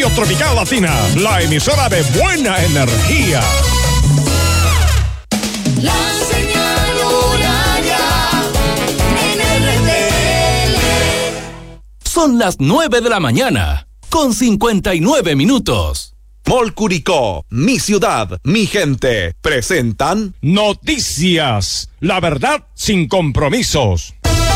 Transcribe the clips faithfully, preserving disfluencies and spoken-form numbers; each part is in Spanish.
Radio Tropical Latina, la emisora de buena energía. La señal horaria en R T L. Son las nueve de la mañana, con cincuenta y nueve minutos. Mall Curicó, mi ciudad, mi gente, presentan Noticias, la verdad sin compromisos.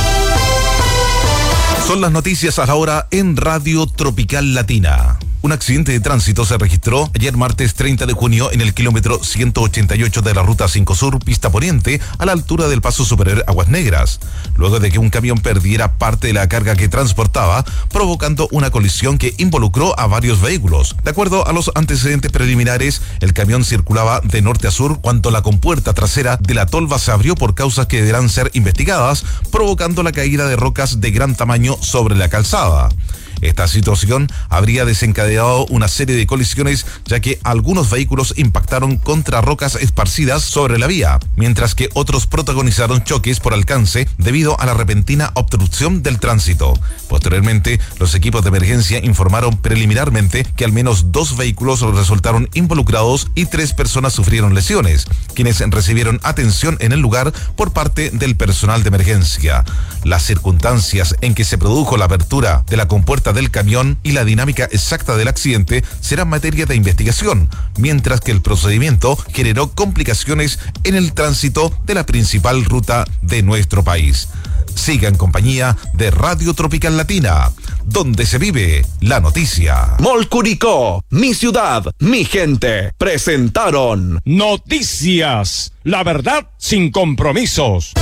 Son las noticias a la hora en Radio Tropical Latina. Un accidente de tránsito se registró ayer martes treinta de junio en el kilómetro ciento ochenta y ocho de la Ruta cinco Sur, pista poniente, a la altura del Paso Superior Aguas Negras, luego de que un camión perdiera parte de la carga que transportaba, provocando una colisión que involucró a varios vehículos. De acuerdo a los antecedentes preliminares, el camión circulaba de norte a sur cuando la compuerta trasera de la tolva se abrió por causas que deberán ser investigadas, provocando la caída de rocas de gran tamaño sobre la calzada. Esta situación habría desencadenado una serie de colisiones, ya que algunos vehículos impactaron contra rocas esparcidas sobre la vía, mientras que otros protagonizaron choques por alcance debido a la repentina obstrucción del tránsito. Posteriormente, los equipos de emergencia informaron preliminarmente que al menos dos vehículos resultaron involucrados y tres personas sufrieron lesiones, quienes recibieron atención en el lugar por parte del personal de emergencia. Las circunstancias en que se produjo la apertura de la compuerta del camión y la dinámica exacta del accidente serán materia de investigación, mientras que el procedimiento generó complicaciones en el tránsito de la principal ruta de nuestro país. Siga en compañía de Radio Tropical Latina, donde se vive la noticia. Mall Curicó, mi ciudad, mi gente, presentaron Noticias, la verdad sin compromisos.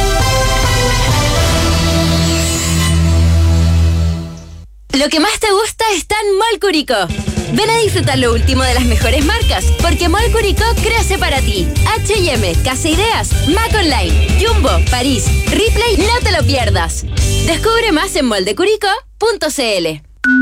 Lo que más te gusta está en Mall Curicó. Ven a disfrutar lo último de las mejores marcas, porque Mall Curicó crece para ti. H y M, Casa Ideas, Mac Online, Jumbo, París, Ripley, no te lo pierdas. Descubre más en moldecuricó punto c l.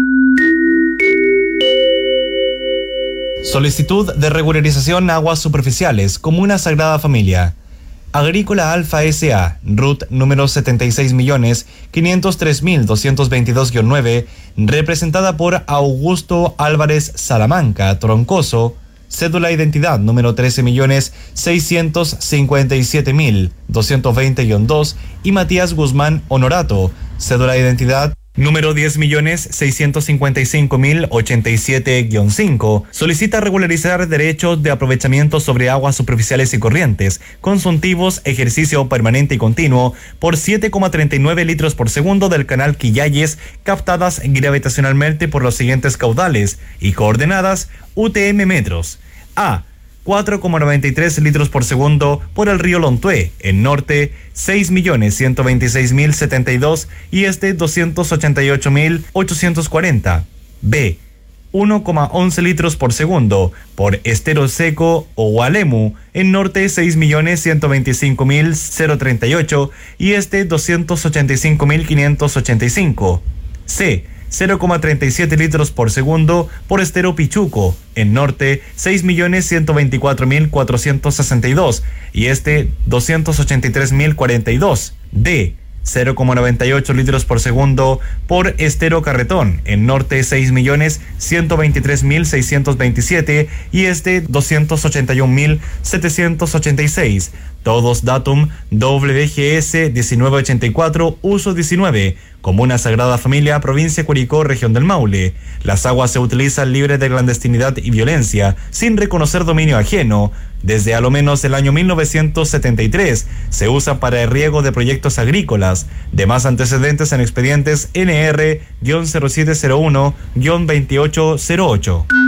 Solicitud de regularización aguas superficiales, Comuna Sagrada Familia. Agrícola Alfa S A, R U T número setenta y seis millones quinientos tres mil doscientos veintidós guion nueve, representada por Augusto Álvarez Salamanca Troncoso, cédula de identidad número trece millones seiscientos cincuenta y siete mil doscientos veinte guion dos, y Matías Guzmán Honorato, cédula de identidad número diez millones seiscientos cincuenta y cinco mil ochenta y siete guion cinco, solicita regularizar derechos de aprovechamiento sobre aguas superficiales y corrientes, consuntivos, ejercicio permanente y continuo, por siete coma treinta y nueve litros por segundo del canal Quillayes, captadas gravitacionalmente por los siguientes caudales y coordenadas U T M metros. A. cuatro coma noventa y tres litros por segundo por el río Lontué, en norte seis millones ciento veintiséis mil setenta y dos y este doscientos ochenta y ocho mil ochocientos cuarenta. B. uno coma once litros por segundo por Estero Seco o Gualemu, en norte seis millones ciento veinticinco mil treinta y ocho y este doscientos ochenta y cinco mil quinientos ochenta y cinco. C. cero coma treinta y siete litros por segundo por Estero Pichuco, en norte seis millones ciento veinticuatro mil cuatrocientos sesenta y dos y este doscientos ochenta y tres mil cuarenta y dos. D. cero coma noventa y ocho litros por segundo por Estero Carretón, en norte seis millones ciento veintitrés mil seiscientos veintisiete y este doscientos ochenta y un mil setecientos ochenta y seis. Todos datum W G S diecinueve ochenta y cuatro, uso diecinueve, Comuna Sagrada Familia, provincia Curicó, región del Maule. Las aguas se utilizan libres de clandestinidad y violencia, sin reconocer dominio ajeno. Desde a lo menos el año mil novecientos setenta y tres se usa para el riego de proyectos agrícolas. Demás antecedentes en expedientes N R cero siete cero uno veintiocho cero ocho.